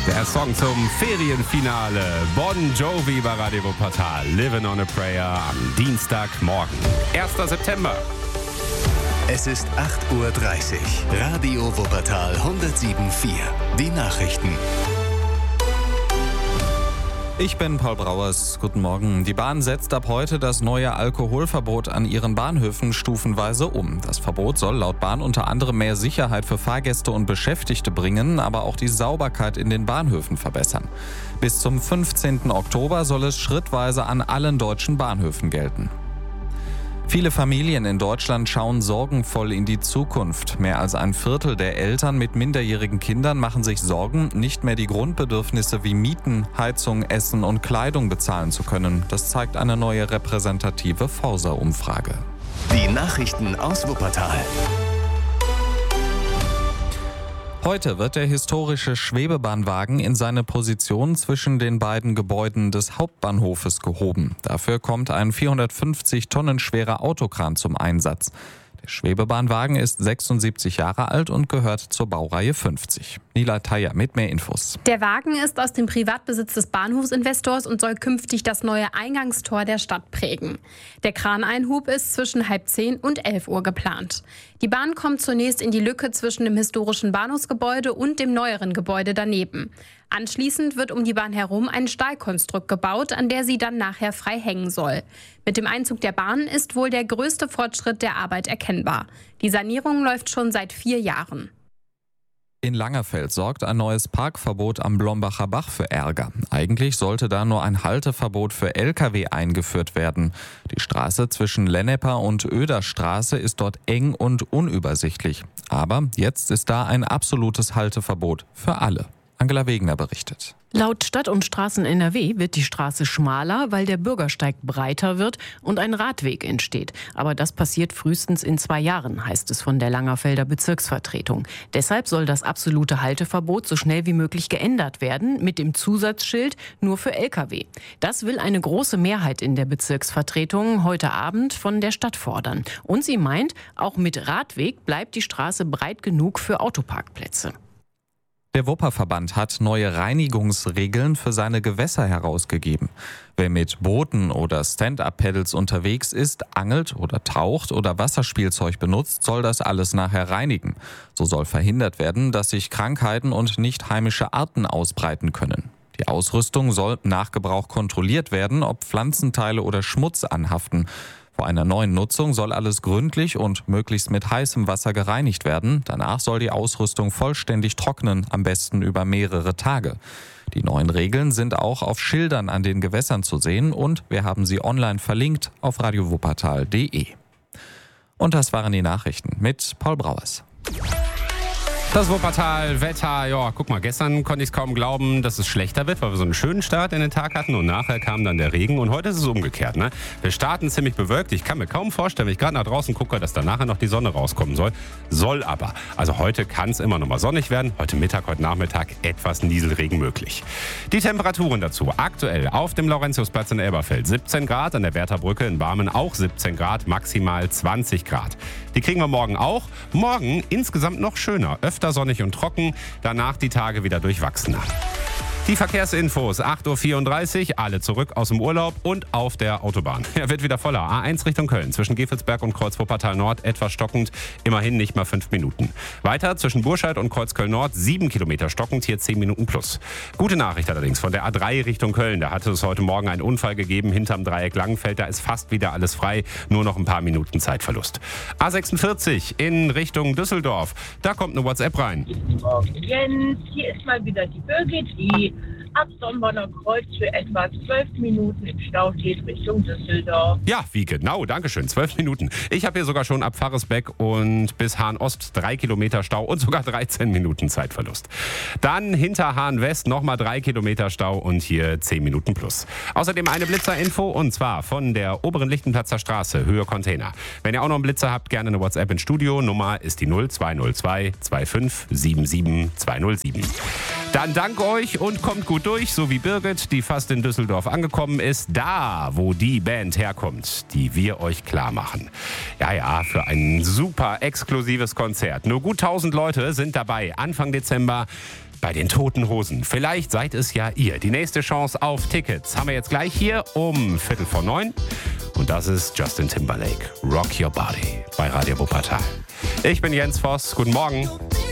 Der Song zum Ferienfinale. Bon Jovi bei Radio Wuppertal. Living on a Prayer am Dienstagmorgen. 1. September. Es ist 8:30 Uhr. Radio Wuppertal 107.4. Die Nachrichten. Ich bin Paul Brauers. Guten Morgen. Die Bahn setzt ab heute das neue Alkoholverbot an ihren Bahnhöfen stufenweise um. Das Verbot soll laut Bahn unter anderem mehr Sicherheit für Fahrgäste und Beschäftigte bringen, aber auch die Sauberkeit in den Bahnhöfen verbessern. Bis zum 15. Oktober soll es schrittweise an allen deutschen Bahnhöfen gelten. Viele Familien in Deutschland schauen sorgenvoll in die Zukunft. Mehr als ein Viertel der Eltern mit minderjährigen Kindern machen sich Sorgen, nicht mehr die Grundbedürfnisse wie Mieten, Heizung, Essen und Kleidung bezahlen zu können. Das zeigt eine neue repräsentative Forsa-Umfrage. Die Nachrichten aus Wuppertal. Heute wird der historische Schwebebahnwagen in seine Position zwischen den beiden Gebäuden des Hauptbahnhofes gehoben. Dafür kommt ein 450 Tonnen schwerer Autokran zum Einsatz. Der Schwebebahnwagen ist 76 Jahre alt und gehört zur Baureihe 50. Nila Thayer mit mehr Infos. Der Wagen ist aus dem Privatbesitz des Bahnhofsinvestors und soll künftig das neue Eingangstor der Stadt prägen. Der Kraneinhub ist zwischen 9:30 und 11 Uhr geplant. Die Bahn kommt zunächst in die Lücke zwischen dem historischen Bahnhofsgebäude und dem neueren Gebäude daneben. Anschließend wird um die Bahn herum ein Stahlkonstrukt gebaut, an der sie dann nachher frei hängen soll. Mit dem Einzug der Bahn ist wohl der größte Fortschritt der Arbeit erkennbar. Die Sanierung läuft schon seit 4 Jahren. In Langerfeld sorgt ein neues Parkverbot am Blombacher Bach für Ärger. Eigentlich sollte da nur ein Halteverbot für Lkw eingeführt werden. Die Straße zwischen Lennepper und Oederstraße ist dort eng und unübersichtlich. Aber jetzt ist da ein absolutes Halteverbot für alle. Angela Wegener berichtet. Laut Stadt- und Straßen-NRW wird die Straße schmaler, weil der Bürgersteig breiter wird und ein Radweg entsteht. Aber das passiert frühestens in 2 Jahren, heißt es von der Langerfelder Bezirksvertretung. Deshalb soll das absolute Halteverbot so schnell wie möglich geändert werden, mit dem Zusatzschild nur für Lkw. Das will eine große Mehrheit in der Bezirksvertretung heute Abend von der Stadt fordern. Und sie meint, auch mit Radweg bleibt die Straße breit genug für Autoparkplätze. Der Wupperverband hat neue Reinigungsregeln für seine Gewässer herausgegeben. Wer mit Booten oder Stand-Up-Paddles unterwegs ist, angelt oder taucht oder Wasserspielzeug benutzt, soll das alles nachher reinigen. So soll verhindert werden, dass sich Krankheiten und nicht heimische Arten ausbreiten können. Die Ausrüstung soll nach Gebrauch kontrolliert werden, ob Pflanzenteile oder Schmutz anhaften. Vor einer neuen Nutzung soll alles gründlich und möglichst mit heißem Wasser gereinigt werden. Danach soll die Ausrüstung vollständig trocknen, am besten über mehrere Tage. Die neuen Regeln sind auch auf Schildern an den Gewässern zu sehen und wir haben sie online verlinkt auf radiowuppertal.de. Und das waren die Nachrichten mit Paul Brauers. Das Wuppertal-Wetter, ja, guck mal, gestern konnte ich es kaum glauben, dass es schlechter wird, weil wir so einen schönen Start in den Tag hatten und nachher kam dann der Regen und heute ist es umgekehrt, ne? Wir starten ziemlich bewölkt, ich kann mir kaum vorstellen, wenn ich gerade nach draußen gucke, dass da nachher noch die Sonne rauskommen soll. Soll aber. Also heute kann es immer noch mal sonnig werden, heute Mittag, heute Nachmittag etwas Nieselregen möglich. Die Temperaturen dazu, aktuell auf dem Laurentiusplatz in Elberfeld 17 Grad, an der Wärterbrücke in Barmen auch 17 Grad, maximal 20 Grad. Die kriegen wir morgen auch. Morgen insgesamt noch schöner, öfter sonnig und trocken, danach die Tage wieder durchwachsener. Die Verkehrsinfos, 8:34 Uhr, alle zurück aus dem Urlaub und auf der Autobahn. Er wird wieder voller. A1 Richtung Köln, zwischen Gevelsberg und Kreuz Wuppertal Nord, etwas stockend, immerhin nicht mal 5 Minuten. Weiter zwischen Burscheid und Kreuzköln Nord, 7 Kilometer stockend, hier 10 Minuten plus. Gute Nachricht allerdings von der A3 Richtung Köln. Da hatte es heute Morgen einen Unfall gegeben hinterm Dreieck Langenfeld. Da ist fast wieder alles frei, nur noch ein paar Minuten Zeitverlust. A46 in Richtung Düsseldorf, da kommt eine WhatsApp rein. Guten Morgen, Jens. Hier ist mal wieder die Birgit, die ab Domborner Kreuz für etwa 12 Minuten im Stau steht Richtung Düsseldorf. Ja, wie genau? Dankeschön. 12 Minuten. Ich habe hier sogar schon ab Pfarresbeck und bis Hahn-Ost 3 Kilometer Stau und sogar 13 Minuten Zeitverlust. Dann hinter Hahn-West nochmal 3 Kilometer Stau und hier 10 Minuten plus. Außerdem eine Blitzer-Info und zwar von der oberen Lichtenplatzer Straße, Höhe Container. Wenn ihr auch noch einen Blitzer habt, gerne eine WhatsApp ins Studio. Nummer ist die 0202 25 77 207. Dann dank euch und kommt gut durch, so wie Birgit, die fast in Düsseldorf angekommen ist. Da, wo die Band herkommt, die wir euch klar machen. Ja, für ein super exklusives Konzert. Nur gut 1000 Leute sind dabei. Anfang Dezember bei den Toten Hosen. Vielleicht seid es ja ihr. Die nächste Chance auf Tickets haben wir jetzt gleich hier um 8:45. Und das ist Justin Timberlake. Rock Your Body bei Radio Wuppertal. Ich bin Jens Voss. Guten Morgen.